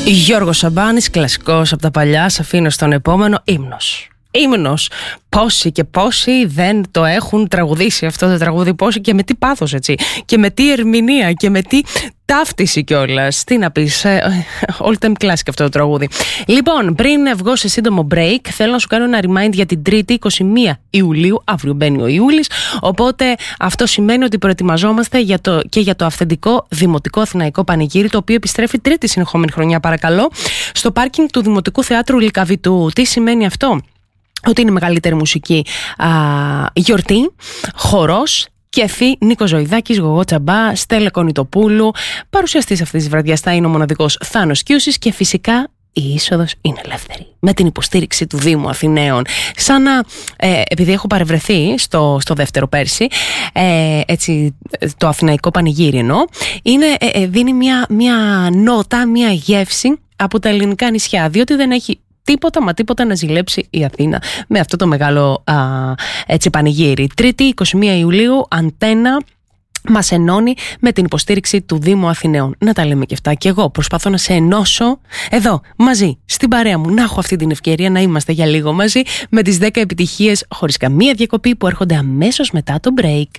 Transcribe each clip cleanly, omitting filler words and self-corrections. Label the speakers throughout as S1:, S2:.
S1: Γιώργος Σαμπάνης, κλασικός από τα παλιά, σ' αφήνω στον επόμενο. Ύμνος. Πόσοι και πόσοι δεν το έχουν τραγουδήσει αυτό το τραγούδι, πόσοι και με τι πάθος, έτσι, και με τι ερμηνεία και με τι ταύτιση κιόλας. Τι να πεις, all time classic αυτό το τραγούδι. Λοιπόν, πριν βγω σε σύντομο break, θέλω να σου κάνω ένα remind για την Τρίτη 21 Ιουλίου. Αύριο μπαίνει ο Ιούλης, οπότε αυτό σημαίνει ότι προετοιμαζόμαστε για το αυθεντικό Δημοτικό Αθηναϊκό Πανηγύρι, το οποίο επιστρέφει τρίτη συνεχόμενη χρονιά, παρακαλώ, στο πάρκινγκ του Δημοτικού Θεάτρου Λυκαβητού. Τι σημαίνει αυτό? Ότι είναι η μεγαλύτερη μουσική γιορτή, χορός, κέφι, Νίκος Ζωηδάκης, Γογό Τσαμπά, Στέλλα Κονιτοπούλου. Παρουσιαστής αυτής της βραδιάς θα είναι ο μοναδικός Θάνος Κιούσης και φυσικά η είσοδος είναι ελεύθερη. Με την υποστήριξη του Δήμου Αθηναίων. Σαν να, επειδή έχω παρευρεθεί στο δεύτερο πέρσι, έτσι, το Αθηναϊκό Πανηγύρι εννοώ, δίνει μια νότα, μια γεύση από τα ελληνικά νησιά, διότι δεν έχει τίποτα να ζηλέψει η Αθήνα με αυτό το μεγάλο έτσι, πανηγύρι. Τρίτη 21 Ιουλίου, Αντένα μας ενώνει με την υποστήριξη του Δήμου Αθηναίων. Να τα λέμε και αυτά. Και εγώ προσπαθώ να σε ενώσω εδώ μαζί στην παρέα μου, να έχω αυτή την ευκαιρία να είμαστε για λίγο μαζί με τις 10 επιτυχίες χωρίς καμία διακοπή που έρχονται αμέσως μετά το break.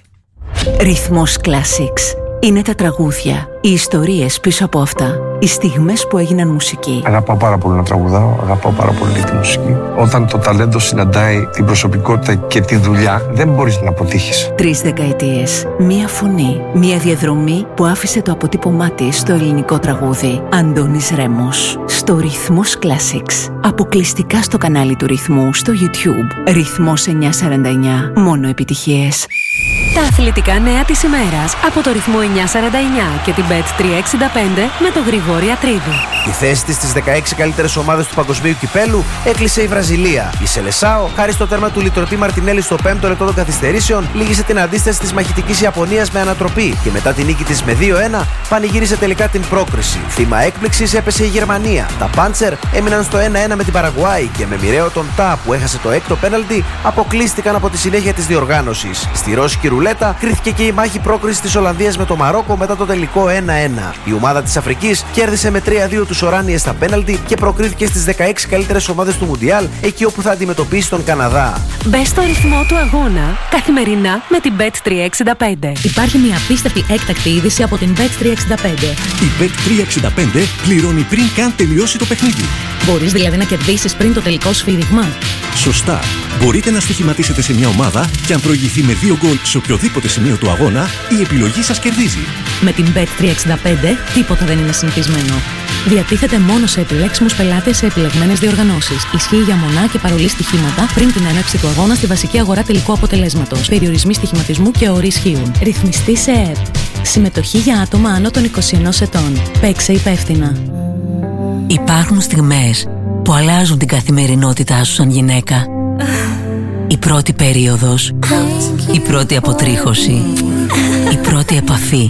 S2: Ρυθμός Classics. Είναι τα τραγούδια, οι ιστορίες πίσω από αυτά, οι στιγμές που έγιναν μουσική.
S3: Αγαπάω πάρα πολύ να τραγουδάω, αγαπάω πάρα πολύ τη μουσική. Όταν το ταλέντο συναντάει την προσωπικότητα και τη δουλειά, δεν μπορείς να αποτύχεις.
S2: 3 δεκαετίες, μία φωνή, μία διαδρομή που άφησε το αποτύπωμά της στο ελληνικό τραγούδι. Αντώνης Ρέμος, στο Ρυθμός Classics. Αποκλειστικά στο κανάλι του Ρυθμού στο YouTube. Ρυθμός 949, μόνο επιτυχίες.
S4: Τα αθλητικά νέα της ημέρας από το Ρυθμό 949 και την Bet365 με τον Γρηγόρη Ατρίδη.
S5: Η θέση της στις 16 καλύτερες ομάδες του παγκοσμίου κυπέλου έκλεισε η Βραζιλία. Η Σελεσάο, χάρη στο τέρμα του Λιτρωτή Μαρτινέλη στο 5ο λεπτό των καθυστερήσεων, λύγησε την αντίσταση της μαχητικής Ιαπωνίας με ανατροπή και μετά την νίκη της με 2-1 πανηγύρισε τελικά την πρόκριση. Θύμα έκπληξης έπεσε η Γερμανία. Τα Πάντσερ έμειναν στο 1-1 με την Παραγουάη και με μοιραίο τον Τα που έχασε το έκτο πέναλτι αποκλείστηκαν από τη συνέχεια της διοργάνωσης. Στη ρώσικη ρουλέτα κρίθηκε και η μάχη πρόκρισης της Ολλανδίας με το Μαρόκο μετά το τελικό 1-1. Η ομάδα της Αφρικής κέρδισε με 3-2 τους Οράνιες στα πέναλτι και προκρίθηκε στις 16 καλύτερες ομάδες του Μουντιάλ, εκεί όπου θα αντιμετωπίσει τον Καναδά.
S4: Μπες στο ρυθμό του αγώνα καθημερινά με την Bet365.
S6: Υπάρχει μια απίστευτη έκτακτη είδηση από την Bet365.
S7: Η Bet365 πληρώνει πριν καν τελειώσει το παιχνίδι.
S6: Μπορείς δηλαδή να κερδίσεις πριν το τελικό σφύριγμα.
S7: Σωστά. Μπορείτε να στοιχηματίσετε σε μια ομάδα και αν προηγηθεί με 2 γκολ σε οποιοδήποτε σημείο του αγώνα, η επιλογή σας κερδίζει.
S6: Με την Bet365 τίποτα δεν είναι συνηθισμένο. Διατίθεται μόνο σε επιλέξιμους πελάτες σε επιλεγμένες διοργανώσεις. Ισχύει για μονά και παρολί στοιχήματα πριν την έναρξη του αγώνα στη βασική αγορά τελικού αποτελέσματος. Περιορισμοί στοιχηματισμού και όροι ισχύουν. Ρυθμιστή σε ΕΕΠ. Συμμετοχή για άτομα άνω των 21 ετών. Παίξε υπεύθυνα.
S2: Υπάρχουν στιγμές που αλλάζουν την καθημερινότητά σου σαν γυναίκα. Η πρώτη περίοδος, η πρώτη αποτρίχωση, η πρώτη επαφή,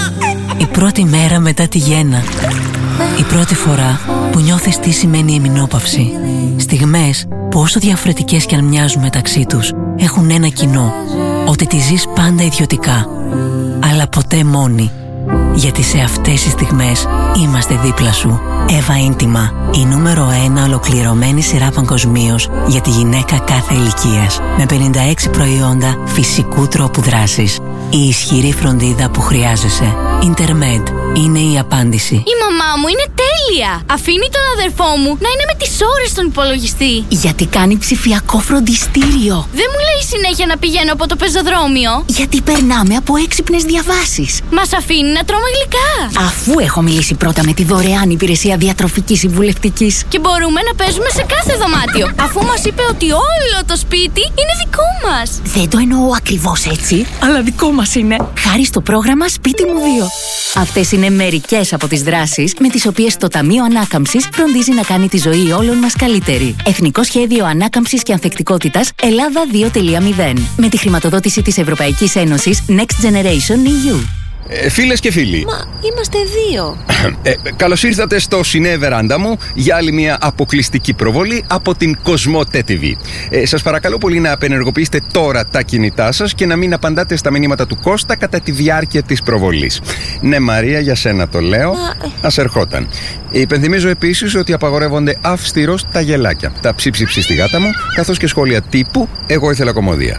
S2: η πρώτη μέρα μετά τη γέννα, η πρώτη φορά που νιώθεις τι σημαίνει εμεινόπαυση. Στιγμές που όσο διαφορετικές κι αν μοιάζουν μεταξύ τους, έχουν ένα κοινό, ότι τη ζεις πάντα ιδιωτικά, αλλά ποτέ μόνη. Γιατί σε αυτές τις στιγμές είμαστε δίπλα σου. Εύα Ίντιμα, η νούμερο 1 ολοκληρωμένη σειρά παγκοσμίως για τη γυναίκα κάθε ηλικίας. Με 56 προϊόντα φυσικού τρόπου δράσης. Η ισχυρή φροντίδα που χρειάζεσαι. Intermed είναι η απάντηση.
S8: Η μαμά μου είναι τέλεια! Αφήνει τον αδερφό μου να είναι με τις ώρες στον υπολογιστή.
S2: Γιατί κάνει ψηφιακό φροντιστήριο.
S8: Δεν μου λέει συνέχεια να πηγαίνω από το πεζοδρόμιο.
S2: Γιατί περνάμε από έξυπνες διαβάσεις.
S8: Μας αφήνει να τρώμε γλυκά.
S2: Αφού έχω μιλήσει πρώτα με τη δωρεάν υπηρεσία διατροφικής συμβουλευτικής.
S8: Και μπορούμε να παίζουμε σε κάθε δωμάτιο. Αφού μας είπε ότι όλο το σπίτι είναι δικό μας.
S2: Δεν το εννοώ ακριβώς έτσι, αλλά δικό μας είναι. Χάρη στο πρόγραμμα Σπίτι μου 2. Αυτές είναι μερικές από τις δράσεις με τις οποίες το Ταμείο Ανάκαμψης φροντίζει να κάνει τη ζωή όλων μας καλύτερη. Εθνικό Σχέδιο Ανάκαμψης και Ανθεκτικότητας Ελλάδα 2.0. Με τη χρηματοδότηση της Ευρωπαϊκής Ένωσης Next Generation EU.
S9: Φίλες και φίλοι.
S10: Μα είμαστε δύο.
S9: Καλώς ήρθατε στο Σινέ Βεράντα μου για άλλη μια αποκλειστική προβολή από την Κοσμοτέ TV. Σας παρακαλώ πολύ να απενεργοποιήσετε τώρα τα κινητά σας και να μην απαντάτε στα μηνύματα του Κώστα κατά τη διάρκεια της προβολής. Ναι, Μαρία, για σένα το λέω. Ας ερχόταν. Υπενθυμίζω επίσης ότι απαγορεύονται αυστηρώς τα γελάκια, τα ψίψιψη στη γάτα μου, καθώς και σχόλια τύπου «Εγώ ήθελα κομμωδία».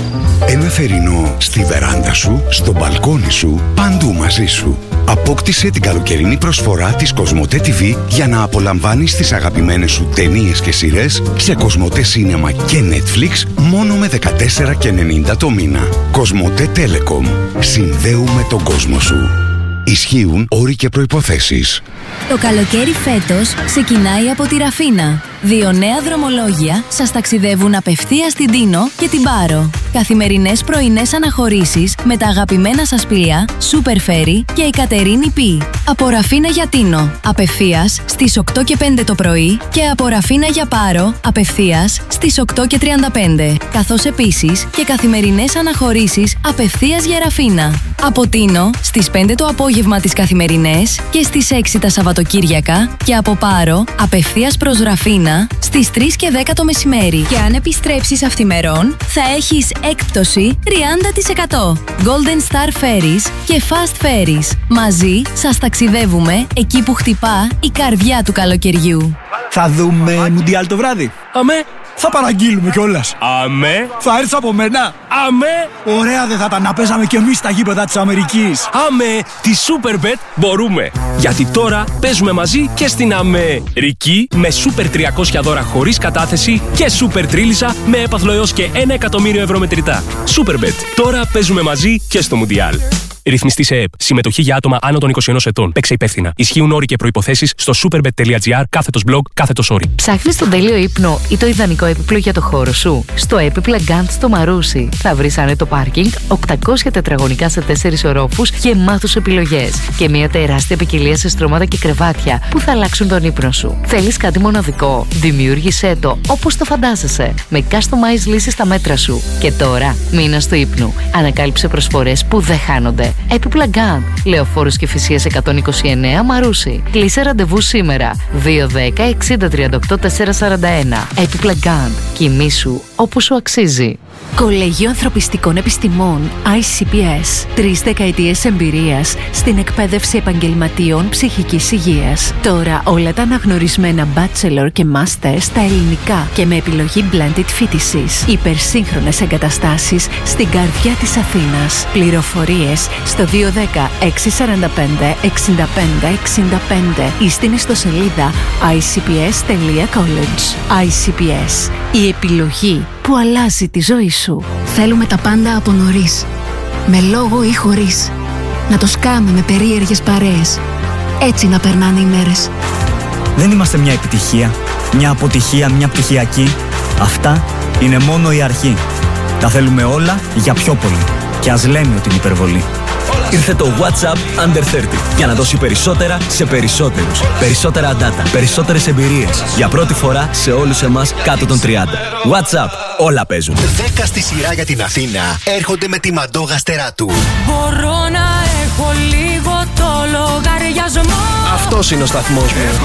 S11: Ένα θερινό στη βεράντα σου, στο μπαλκόνι σου, παντού μαζί σου. Απόκτησε την καλοκαιρινή προσφορά της Κοσμοτέ TV για να απολαμβάνεις τις αγαπημένες σου ταινίες και σειρές σε Κοσμοτέ Cinema και Netflix μόνο με 14,90 το μήνα. Κοσμοτέ Telecom. Συνδέουμε τον κόσμο σου. Ισχύουν όροι και προϋποθέσεις.
S12: Το καλοκαίρι φέτος ξεκινάει από τη Ραφίνα. 2 νέα δρομολόγια σας ταξιδεύουν απευθείας στην Τίνο και την Πάρο. Καθημερινές πρωινές αναχωρήσεις με τα αγαπημένα σας πλοία Super Ferry και η Κατερίνη Πι. Από Ραφίνα για Τίνο, απευθείας στις 8 και 5 το πρωί και από Ραφίνα για Πάρο, απευθείας στις 8 και 35. Καθώς επίσης και καθημερινές αναχωρήσεις απευθείας για Ραφίνα. Από Τίνο στις 5 το απόγευμα τις καθημερινές και στις 6 τα Σαββατοκύριακα και από Πάρο απευθείας προς Ραφίνα στις 3 και 10 το μεσημέρι. Και αν επιστρέψεις αυθημερών θα έχεις έκπτωση 30%. Golden Star Ferries και Fast Ferries. Μαζί σας ταξιδεύουμε εκεί που χτυπά η καρδιά του καλοκαιριού.
S13: Θα δούμε Μουντιάλ το βράδυ.
S14: Αμέ.
S13: Θα παραγγείλουμε κιόλας.
S14: Αμέ.
S13: Θα έρθεις από μένα.
S14: Αμέ.
S13: Ωραία δεν θα ήταν να παίζαμε κι εμείς στα γήπεδα της Αμερικής.
S14: Αμέ. Τη Superbet μπορούμε. Γιατί τώρα παίζουμε μαζί και στην Αμερική με Super 300 δώρα χωρίς κατάθεση και Super Τρίλισσα με έπαθλο έως και 1 εκατομμύριο ευρώ μετρητά. Superbet. Τώρα παίζουμε μαζί και στο Μουντιάλ. Ρυθμιστή σε ΕΕΠ. Συμμετοχή για άτομα άνω των 21 ετών. Παίξε υπεύθυνα. Ισχύουν όροι και προϋποθέσεις στο superbet.gr/blog/όροι.
S2: Ψάχνεις τον τέλειο ύπνο ή το ιδανικό έπιπλο για το χώρο σου? Στο Έπιπλα Γκάντ στο Μαρούσι θα βρεις άνετο πάρκινγκ, 800 τετραγωνικά σε 4 ορόφους γεμάτους επιλογές και μια τεράστια ποικιλία σε στρώματα και κρεβάτια που θα αλλάξουν τον ύπνο σου. Θέλεις κάτι μοναδικό? Δημιούργησέ το όπως το φαντάζεσαι με customized λύσεις στα μέτρα σου. Και τώρα, μήνας του ύπνου. Ανακάλυψε προσφορές που δεν χάνονται. Έπιπλα Γκάντ, Λεωφόρος Κηφισίας 129 Μαρούσι. Κλείσε ραντεβού σήμερα. 210 60 38 441. Έπιπλα Γκάντ. Κοιμήσου όπου σου αξίζει.
S4: Κολέγιο Ανθρωπιστικών Επιστημών ICPS. 3 δεκαετίες εμπειρίας στην εκπαίδευση επαγγελματίων ψυχικής υγείας. Τώρα όλα τα αναγνωρισμένα bachelor και master στα ελληνικά και με επιλογή blended φοιτησης. Υπερσύγχρονες εγκαταστάσεις στην καρδιά της Αθήνας. Πληροφορίες στο 210 645 65 65 ή στην ιστοσελίδα icps.college. ICPS. Η επιλογή που αλλάζει τη ζωή σου.
S15: Θέλουμε τα πάντα από νωρίς. Με λόγο ή χωρίς. Να το σκάμε με περίεργες παρέες. Έτσι να περνάνε οι μέρες.
S13: Δεν είμαστε μια επιτυχία, μια αποτυχία, μια πτυχιακή. Αυτά είναι μόνο η αρχή. Τα θέλουμε όλα για πιο πολύ. Και ας λέμε ότι είναι υπερβολή.
S16: Ήρθε το WhatsApp Under 30 για να δώσει περισσότερα σε περισσότερους. Περισσότερα data, περισσότερες εμπειρίες. Για πρώτη φορά σε όλους εμάς κάτω των 30. WhatsApp, όλα παίζουν.
S17: 10 στη σειρά για την Αθήνα έρχονται με τη Μαντό Γαστεράτου.
S18: Μπορώ να έχω λίγο το λογαριασμό.
S19: Αυτός είναι ο σταθμός μου.